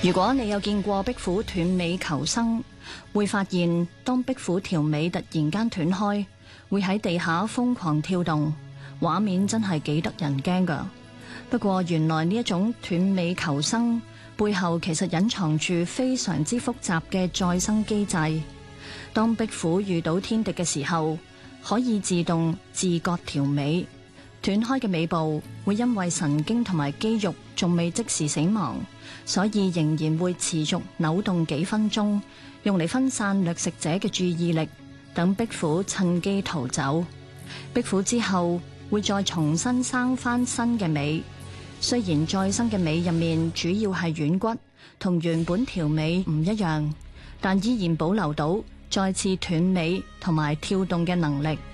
如果你有見過壁虎斷尾求生，會發現當壁虎條尾突然間斷開，會喺地下瘋狂跳動，畫面真係幾得人驚㗎。不過原來呢一種斷尾求生背後其實隱藏住非常之複雜嘅再生機制。當壁虎遇到天敵嘅時候，可以自動自割條尾，斷開嘅尾部會因為神經同埋肌肉仲未即時死亡，所以仍然會持續扭動幾分鐘，用嚟分散掠食者嘅注意力，等壁虎趁機逃走。壁虎之後會再重新生返新嘅尾，雖然再生嘅尾入面主要係軟骨，同原本條尾唔一樣，但依然保留到再次斷尾同埋跳動嘅能力。